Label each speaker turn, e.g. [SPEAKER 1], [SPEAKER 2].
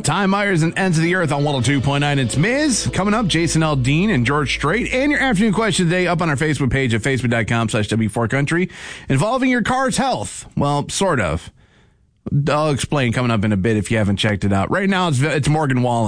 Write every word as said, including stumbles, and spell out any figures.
[SPEAKER 1] Time Myers and Ends of the Earth on one oh two point nine. It's Miz. Coming up, Jason Aldean and George Strait. And your afternoon question today up on our Facebook page at facebook.com slash W4Country involving your car's health. Well, sort of. I'll explain coming up in a bit if you haven't checked it out. Right now, it's, it's Morgan Wallen.